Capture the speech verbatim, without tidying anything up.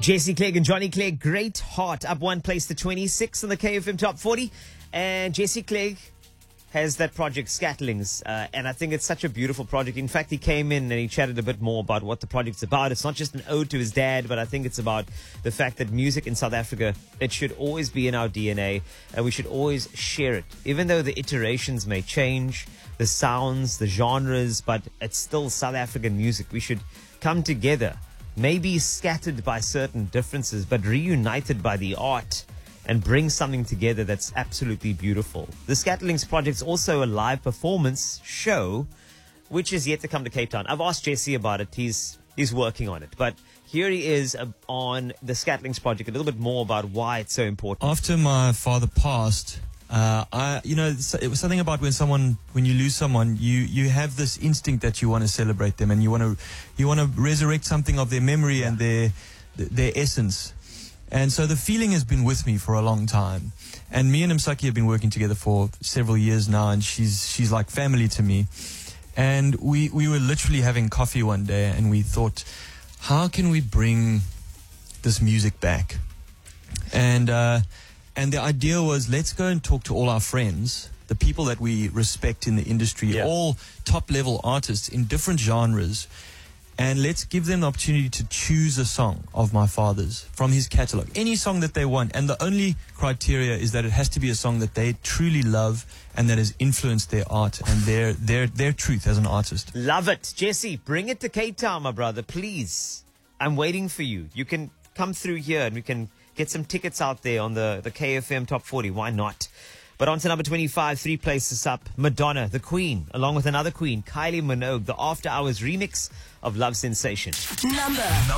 Jesse Clegg and Johnny Clegg, Great Heart, up one place to twenty-six on the K F M Top forty. And Jesse Clegg has that project, Scatterlings, uh, and I think it's such a beautiful project. In fact, he came in and he chatted a bit more about what the project's about. It's not just an ode to his dad, but I think it's about the fact that music in South Africa, it should always be in our D N A, and we should always share it. Even though the iterations may change, the sounds, the genres, but it's still South African music. We should come together, maybe scattered by certain differences, but reunited by the art, and bring something together that's absolutely beautiful. The Scatterlings project is also a live performance show, which is yet to come to Cape Town. I've asked Jesse about it. He's he's working on it. But here he is uh, on the Scatterlings project, a little bit more about why it's so important. After my father passed, uh, I, you know, it was something about when someone, when you lose someone, you, you have this instinct that you want to celebrate them, and you want to, you want to resurrect something of their memory and their, their essence. And so the feeling has been with me for a long time. And me and Msaki have been working together for several years now, and she's she's like family to me. And we, we were literally having coffee one day, and we thought, how can we bring this music back? And uh, and the idea was, let's go and talk to all our friends, the people that we respect in the industry, yeah. all top-level artists in different genres, and let's give them the opportunity to choose a song of my father's from his catalog, any song that they want. And the only criteria is that it has to be a song that they truly love and that has influenced their art and their their their truth as an artist. Love it. Jesse, bring it to Cape Town, my brother, please. I'm waiting for you. You can come through here and we can get some tickets out there on the, the K F M Top forty. Why not? But on to number twenty-five, three places up, Madonna, the Queen, along with another Queen, Kylie Minogue, the After Hours remix of Love Sensation. Number